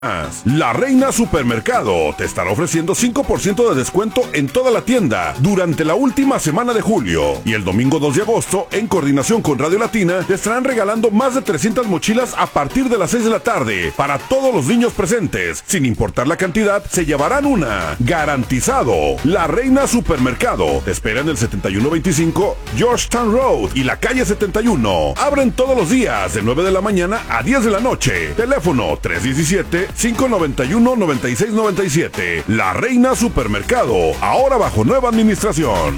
La Reina Supermercado te estará ofreciendo 5% de descuento en toda la tienda durante la última semana de julio. Y el domingo 2 de agosto, en coordinación con Radio Latina, te estarán regalando más de 300 mochilas a partir de las 6 de la tarde para todos los niños presentes. Sin importar la cantidad, se llevarán una. Garantizado. La Reina Supermercado te espera en el 7125 Georgetown Road y la calle 71. Abren todos los días de 9 de la mañana a 10 de la noche. Teléfono 317-591-9697. La Reina Supermercado, ahora bajo nueva administración.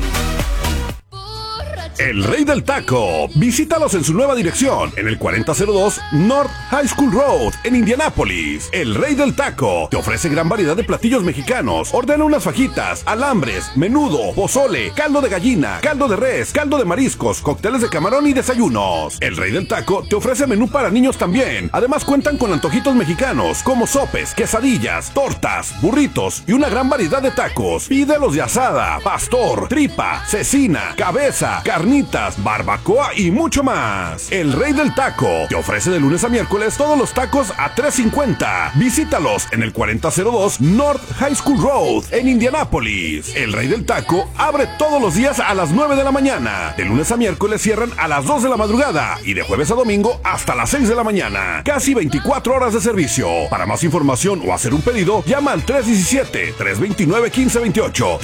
El Rey del Taco. Visítalos en su nueva dirección, en el 4002 North High School Road, en Indianápolis. El Rey del Taco te ofrece gran variedad de platillos mexicanos. Ordena unas fajitas, alambres, menudo, pozole, caldo de gallina, caldo de res, caldo de mariscos, cócteles de camarón y desayunos. El Rey del Taco te ofrece menú para niños también. Además cuentan con antojitos mexicanos como sopes, quesadillas, tortas, burritos y una gran variedad de tacos. Pídelos de asada, pastor, tripa, cecina, cabeza, carnitas, barbacoa y mucho más. El Rey del Taco te ofrece de lunes a miércoles todos los tacos a $3.50. Visítalos en el 4002 North High School Road, en Indianápolis. El Rey del Taco abre todos los días a las 9 de la mañana. De lunes a miércoles cierran a las 2 de la madrugada y de jueves a domingo hasta las 6 de la mañana. Casi 24 horas de servicio. Para más información o hacer un pedido, llama al 317-329-1528.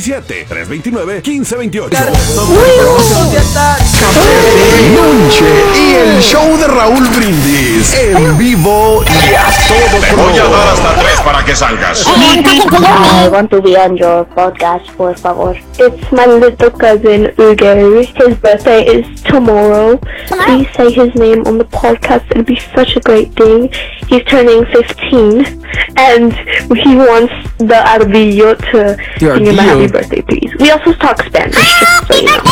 317-329-1528. Noche y el show de Raúl Brindis en vivo y a todo Te voy a dar hasta 3 para que salgas. I want to be on your podcast, por favor. It's my little cousin, Ugo. His birthday is tomorrow. Please say his name on the podcast. It'll be such a great day. He's turning 15, and he wants the ardillo to sing him a happy birthday, please. We also talk Spanish, just so you know.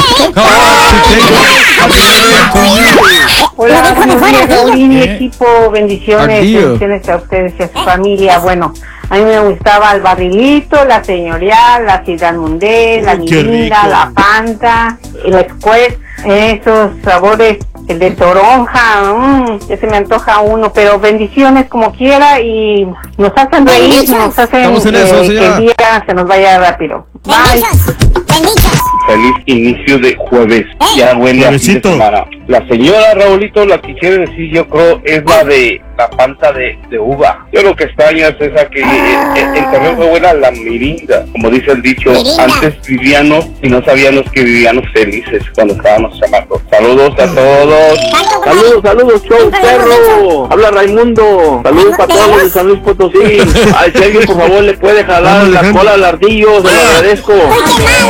Hola, Raúl y equipo, bendiciones a ustedes y a su familia. Bueno, a mí me gustaba el barrilito, la señorial, la Ciudad Mundé, la Mirinda, la Fanta, el Square, esos sabores, el de toronja, ya se me antoja uno, pero bendiciones como quiera y nos hacen reír, nos hacen que el día se nos vaya rápido. Bye. Feliz inicio de jueves, ya huele a fin de semana. La señora Raulito, la que quiere decir yo creo es la de la Fanta de uva. Yo lo que extraño es esa que en Torreón huele a la Mirinda, como dice el dicho, antes vivíamos y no sabíamos que vivíamos felices cuando estábamos chamacos. Saludos a todos. Saludos, show perro. Habla Raimundo. Saludos para todos los de San Luis Potosí. Ay, si alguien por favor le puede jalar la cola al ardillo, se lo agradezco.